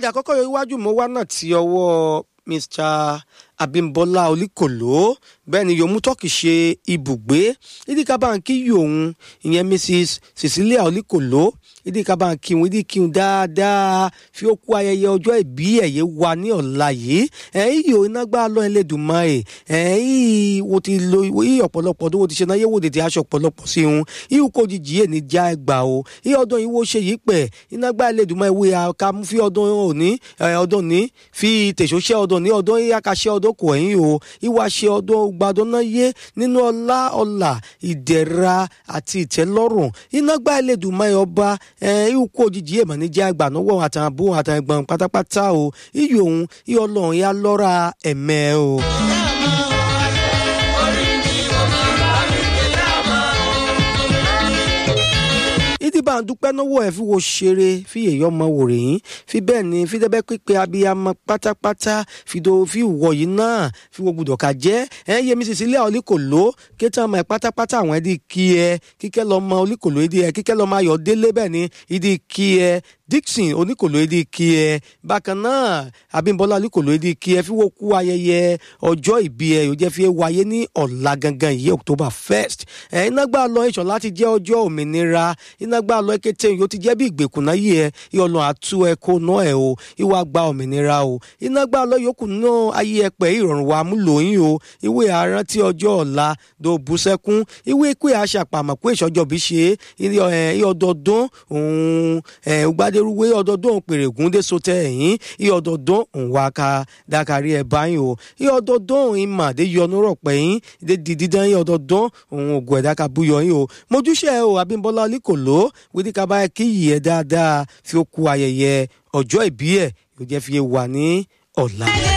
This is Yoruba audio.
àkọ́kọ́ yọ iwájú mo wá náà ti ọwọ́ Mr. Abímbọ́lá Olíkòló bẹ́ẹ̀ ni yòómú tọ́kì ṣe ibùgbé ìdíkà bá ń kí yòówùn ìyẹn Mrs. Cecilia Olíkòló ìdíkà bá ń kíhun ìdíkíhun dáadáa fi ó kú ayẹyẹ ọjọ́ ìbí ẹ̀yẹ wa ní ọ̀la yìí yóò iná gbá lọ Ẹlẹ́dùmarè wo ti lo ọ̀pọ̀lọpọ̀ tó wo ti ṣe náà yẹ wo tètè aṣọ ọ̀pọ̀lọpọ̀ sí hun ihò kò jìjì yé ní já ẹgbà o ọdún yìí wo ṣe yìí pẹ̀ iná gbá Ẹlẹ́dùmarè wo ká mú fi ọdún ní fi tèṣóṣẹ́ ọdún ní ọdún yìí àkàṣe ọdún kò ẹ̀yìn o ìwà ṣe ọdún gbàdún náà yé nínú ọlá ìdẹ̀ra àti ìtẹ́lọ́rùn iná gbá Ẹlẹ́dùmarè ọba ikú òjijì èèmọ̀ ní jẹ́ àgbà náwó àtàbó àtàgbọ̀n pátápátá o iyì òun iyì ọlọ́run yá lọ́ra ẹ̀mẹ́ o. ìdí bá ń dúpẹ́ náwó ẹ̀ fi wo ṣeré fi èyí ọmọ wò rèyìn fi bẹ́ẹ̀ ni fi dẹ́bẹ́ pípẹ́ abiyamọ pátápátá fi wọ̀ yìí náà fi wo gbùdọ̀ ká jẹ́ Yẹmí Cecilia Olíkòló kéétàn ọmọ ẹ̀ pátápátá àwọn ẹ̀dí kí ẹ kíkẹ́ lọ́mọ Olíkòló ẹ̀dí ẹ kíkẹ́ lọ́mọ Ayọ̀délé bẹ́ẹ̀ ni ìdí kí ẹ Dixon Oníkòló ẹ̀dí kí ẹ bákan náà Abímbọ́lá Olíkòló ẹ̀dí kí ẹ fi wo kú ayẹyẹ ọjọ́ ìbí ẹ yóò jẹ́ fi wáyé ní ọ̀la gangan yìí October 1st iná gbà lọ ìṣọ̀ láti jẹ́ ọjọ́ òmìnira iná gbà lọ ẹkẹtẹ yóò ti jẹ́ bí ìgbèkùn náà yìí ẹ ìyọlọ àtú ẹ kó ná ẹ o ìwà gba òmìnira o iná gbà lọ yòókù náà ayé ẹ pẹ ìrọ̀rùn wa múlò yín o ìwé àrántí ọjọ́ ọ̀la do bú sẹ́kún ìwé pé aṣàpàmọ̀ pé ìṣọjọ́ bí ṣe ọdọọdún òun gbadérúwé ọdọọdún òun pèrègùn dé sotẹ ẹ̀yìn ọdọọdún òun wá ká dákàrí ẹ báyìí o ọdọọdún òun ìmàdé yọnu rọ̀pẹ̀ yín dídán yín ọdọọdún òun ògùn ẹ̀dá kabúyọ yín o mojúṣe o Abímbọ́lá Olíkòló wídí ká bá kí yìí ẹ dáadáa fi ó kú ayẹyẹ ọjọ́ ìbí ẹ̀ yóò jẹ́ fi wà ní ọ̀la.